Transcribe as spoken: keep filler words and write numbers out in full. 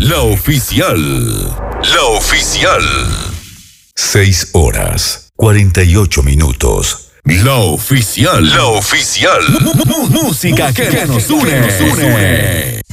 La oficial. La oficial. Seis horas, cuarenta y ocho minutos. La oficial. La oficial. Música que nos une.